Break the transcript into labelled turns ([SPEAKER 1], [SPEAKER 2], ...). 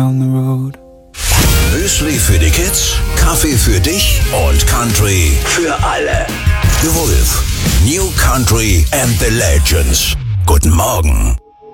[SPEAKER 1] on the road.
[SPEAKER 2] Müsli für die Kids, Kaffee für dich und Country für alle. The Wolf, New Country and the Legends. Guten Morgen.